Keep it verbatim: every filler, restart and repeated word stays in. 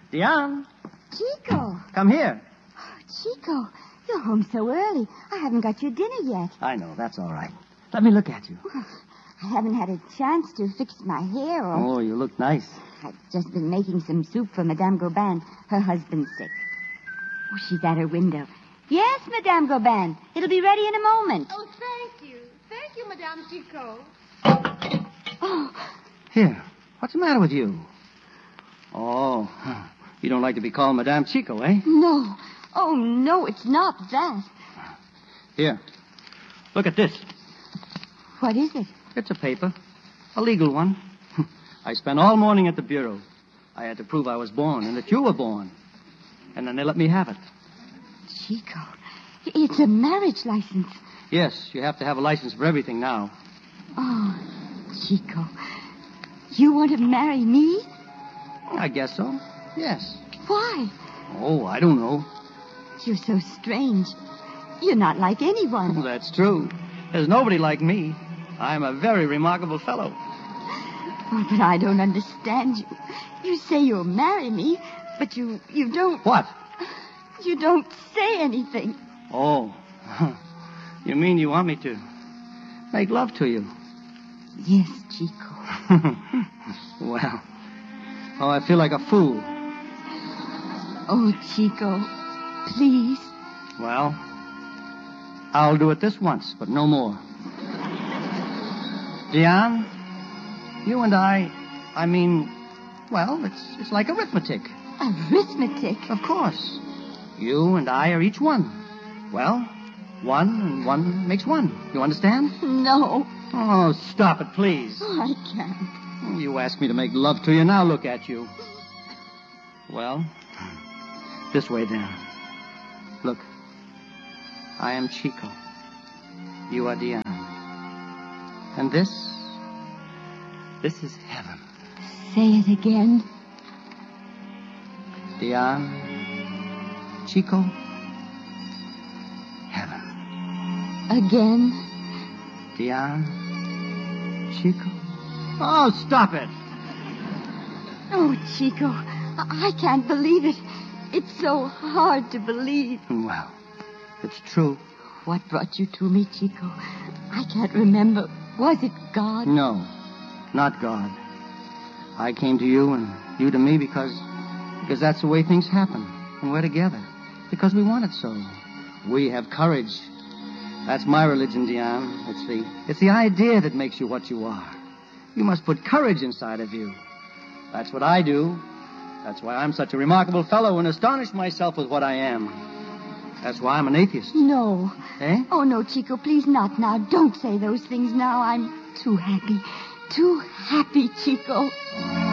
Diane, Chico. come here. Chico, you're home so early. I haven't got your dinner yet. I know, that's all right. Let me look at you. I haven't had a chance to fix my hair or... Oh, you look nice. I've just been making some soup for Madame Goban. Her husband's sick. Oh, she's at her window. Yes, Madame Goban. It'll be ready in a moment. Oh, thank you. Thank you, Madame Chico. Oh, Here, what's the matter with you? Oh, you don't like to be called Madame Chico, eh? no. Oh, no, it's not that. Here, look at this. What is it? It's a paper, a legal one. I spent all morning at the bureau. I had to prove I was born and that you were born. And then they let me have it. Chico, it's a marriage license. Yes, you have to have a license for everything now. Oh, Chico, you want to marry me? I guess so. Yes. Why? Oh, I don't know. You're so strange. You're not like anyone. That's true. There's nobody like me. I'm a very remarkable fellow. Oh, but I don't understand you. You say you'll marry me, but you, you don't... What? You don't say anything. Oh. You mean you want me to make love to you? Yes, Chico. Well. Oh, I feel like a fool. Oh, Chico, please. Well, I'll do it this once, but no more. Diane, you and I, I mean, well, it's it's like arithmetic. Arithmetic? Of course. You and I are each one. Well, one and one makes one. You understand? No. Oh, stop it, please. Oh, I can't. You asked me to make love to you. Now look at you. Well, this way then. Look. I am Chico. You are Diane. And this, this is heaven. Say it again. Diane, Chico, heaven. Again. Diane, Chico. Oh, stop it. Oh, Chico, I I can't believe it. It's so hard to believe. Well, it's true. What brought you to me, Chico? I can't remember. Was it God? No, not God. I came to you and you to me because because that's the way things happen. And we're together. Because we want it so. We have courage. That's my religion, Diane. It's the it's the idea that makes you what you are. You must put courage inside of you. That's what I do. That's why I'm such a remarkable fellow and astonish myself with what I am. That's why I'm an atheist. No. Eh? Oh, no, Chico, please not now. Don't say those things now. I'm too happy. Too happy, Chico.